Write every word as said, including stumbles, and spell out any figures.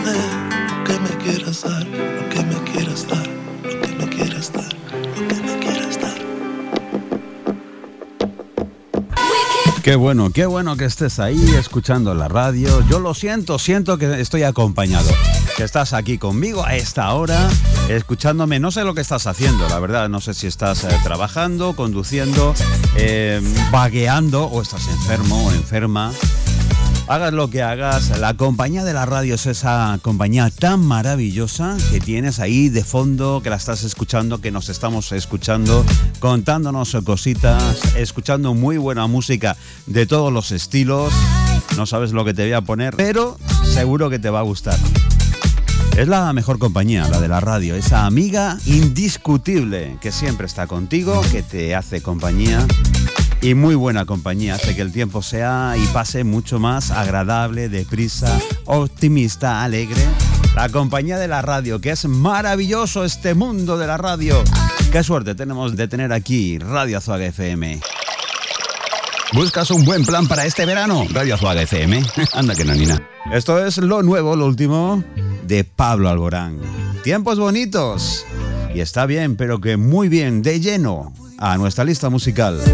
Lo que me quieras dar, lo que me quieras dar, lo que me quieras dar, lo que me quieras dar. Qué bueno, qué bueno que estés ahí escuchando la radio. Yo lo siento, siento que estoy acompañado. Que estás aquí conmigo a esta hora, escuchándome. No sé lo que estás haciendo, la verdad. No sé si estás eh, trabajando, conduciendo, eh, vagueando o estás enfermo o enferma. Hagas lo que hagas, la compañía de la radio es esa compañía tan maravillosa que tienes ahí de fondo, que la estás escuchando, que nos estamos escuchando, contándonos cositas, escuchando muy buena música de todos los estilos. No sabes lo que te voy a poner, pero seguro que te va a gustar. Es la mejor compañía, la de la radio, esa amiga indiscutible que siempre está contigo, que te hace compañía. Y muy buena compañía, hace que el tiempo sea y pase mucho más agradable, deprisa, optimista, alegre. La compañía de la radio, que es maravilloso este mundo de la radio. Qué suerte tenemos de tener aquí Radio Azuaga F M. ¿Buscas un buen plan para este verano? Radio Azuaga F M. Anda que no, Nina. Esto es lo nuevo, lo último de Pablo Alborán. Tiempos bonitos. Y está bien, pero que muy bien, de lleno a nuestra lista musical.